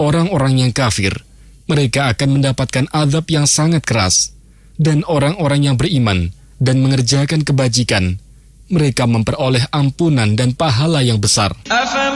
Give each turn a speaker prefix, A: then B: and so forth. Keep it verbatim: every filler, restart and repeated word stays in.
A: orang-orang yang kafir, mereka akan mendapatkan azab yang sangat keras. Dan orang-orang yang beriman dan mengerjakan kebajikan, mereka memperoleh ampunan dan pahala yang besar.